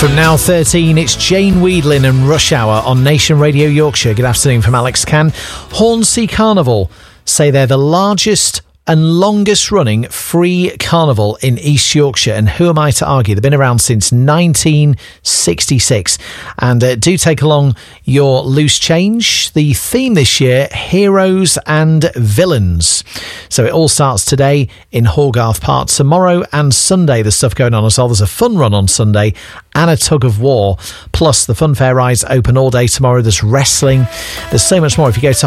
From Now 13, it's Jane Weedlin and Rush Hour on Nation Radio Yorkshire. Good afternoon from Alex Cann. Hornsea Carnival say they're the largest and longest running free carnival in East Yorkshire, and who am I to argue? They've been around since 1966, and do take along your loose change. The theme this year, heroes and villains. So it all starts today in Horgarth Park. Tomorrow and Sunday there's stuff going on as well. There's a fun run on Sunday and a tug of war, plus the fun fair rides open all day tomorrow. There's wrestling, there's so much more. If you go to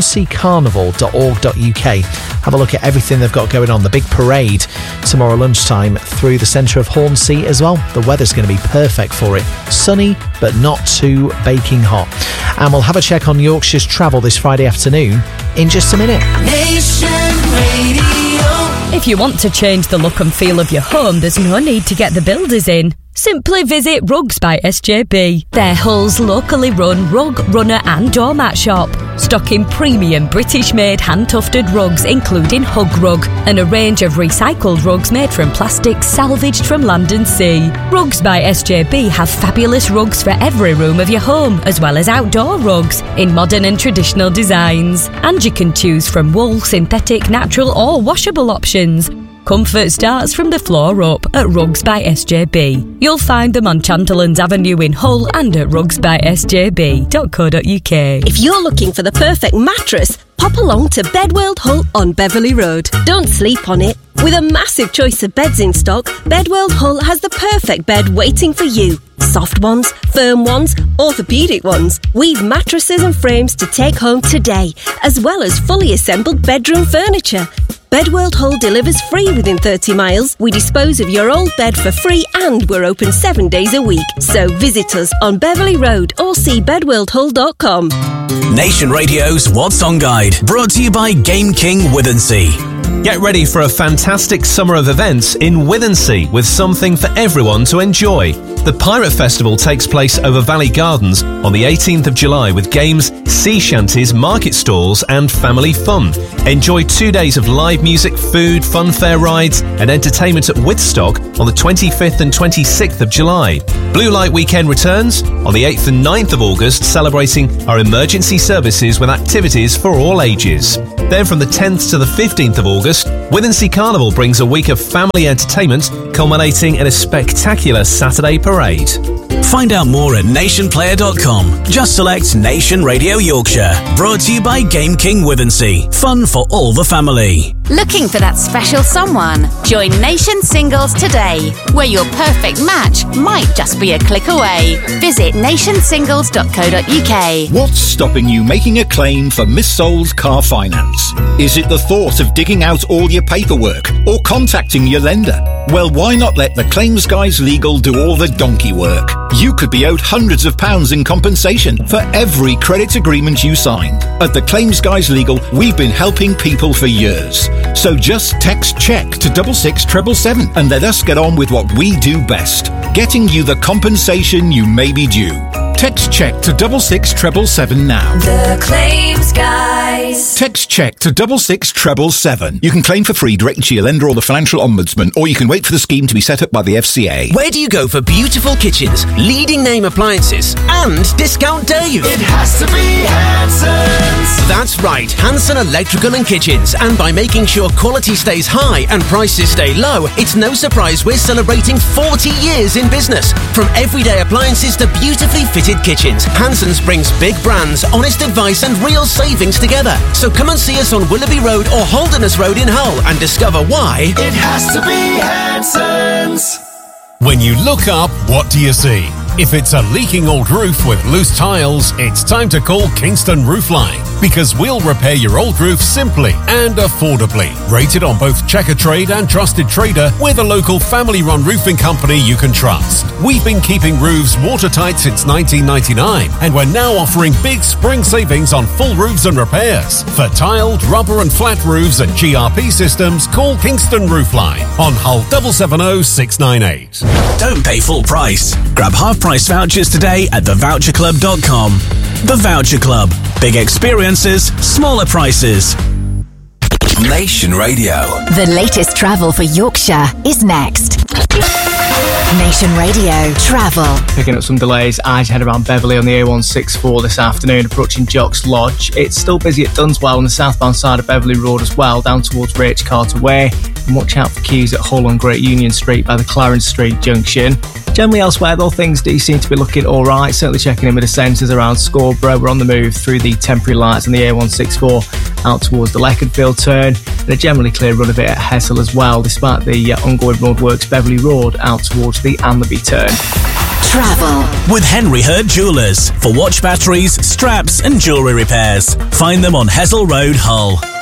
hornseacarnival.org.uk, have a look at everything they've got going on. The big parade tomorrow lunchtime through the centre of Hornsea as well. The weather's going to be perfect for it. Sunny, but not too baking hot. And we'll have a check on Yorkshire's travel this Friday afternoon in just a minute. Nation Radio. If you want to change the look and feel of your home, there's no need to get the builders in. Simply visit Rugs by SJB. They're Hull's locally run rug, runner and doormat shop, stocking premium British-made hand-tufted rugs including Hug Rug and a range of recycled rugs made from plastics salvaged from land and sea. Rugs by SJB have fabulous rugs for every room of your home, as well as outdoor rugs in modern and traditional designs. And you can choose from wool, synthetic, natural or washable options. Comfort starts from the floor up at Rugs by SJB. You'll find them on Chanterlands Avenue in Hull and at rugsbysjb.co.uk. If you're looking for the perfect mattress, pop along to Bedworld Hull on Beverley Road. Don't sleep on it. With a massive choice of beds in stock, Bedworld Hull has the perfect bed waiting for you. Soft ones, firm ones, orthopaedic ones. We've mattresses and frames to take home today, as well as fully assembled bedroom furniture. Bedworld Hull delivers free within 30 miles. We dispose of your old bed for free and we're open 7 days a week. So visit us on Beverley Road or see bedworldhull.com. Nation Radio's What's On Guide, brought to you by Game King Withensea. Get ready for a fantastic summer of events in Withensea with something for everyone to enjoy. The Pirate Festival takes place over Valley Gardens on the 18th of July with games, sea shanties, market stalls and family fun. Enjoy 2 days of live music, food, fun fair rides and entertainment at Withstock on the 25th and 26th of July. Blue Light Weekend returns on the 8th and 9th of August, celebrating our emergency services with activities for all ages. Then from the 10th to the 15th of August, Withensea Carnival brings a week of family entertainment, culminating in a spectacular Saturday parade. Find out more at nationplayer.com. Just select Nation Radio Yorkshire. Brought to you by Game King Withensea. Fun for all the family. Looking for that special someone? Join Nation Singles today, where your perfect match might just be a click away. Visit nationsingles.co.uk. What's stopping you making a claim for Miss Soul's car finance? Is it the thought of digging out all your paperwork or contacting your lender? Well, why not let the Claims Guys Legal do all the donkey work? You could be owed hundreds of pounds in compensation for every credit agreement you signed. At the Claims Guys Legal, we've been helping people for years. So just text CHECK to 66777 and let us get on with what we do best, getting you the compensation you may be due. Text CHECK to 66777 now. The Claims Guys. Text CHECK to 66777. You can claim for free directly to your lender or the Financial Ombudsman, or you can wait for the scheme to be set up by the FCA. Where do you go for beautiful kitchens, leading name appliances, and discount Dave? It has to be Hanson's. That's right, Hanson Electrical and Kitchens. And by making sure quality stays high and prices stay low, it's no surprise we're celebrating 40 years in business. From everyday appliances to beautifully fitted kitchens, Hanson's brings big brands, honest advice and real savings together. So come and see us on Willoughby Road or Holderness Road in Hull and discover why it has to be Hanson's. When you look up, what do you see? If it's a leaking old roof with loose tiles, it's time to call Kingston Roofline, because we'll repair your old roof simply and affordably. Rated on both Checkatrade and Trusted Trader, we're the local family-run roofing company you can trust. We've been keeping roofs watertight since 1999, and we're now offering big spring savings on full roofs and repairs. For tiled, rubber and flat roofs and GRP systems, call Kingston Roofline on Hull 770-698. Don't pay full price. Grab half-price vouchers today at thevoucherclub.com. The Voucher Club. Big experiences, smaller prices. Nation Radio. The latest travel for Yorkshire is next. Nation Radio Travel. Picking up some delays, I head around Beverley on the A164 this afternoon, approaching Jock's Lodge. It's still busy at Dunswell on the southbound side of Beverley Road as well, down towards Rach Carter Way. And watch out for queues at Hull on Great Union Street by the Clarence Street junction. Generally elsewhere, though, things do seem to be looking alright. Certainly checking in with the centres around Scarborough. We're on the move through the temporary lights on the A164 out towards the Leconfield turn. And a generally clear run of it at Hessel as well, despite the ongoing roadworks Beverley Road out towards the Anlaby turn. Travel with Henry Hurd Jewellers for watch batteries, straps and jewellery repairs. Find them on Hessel Road, Hull.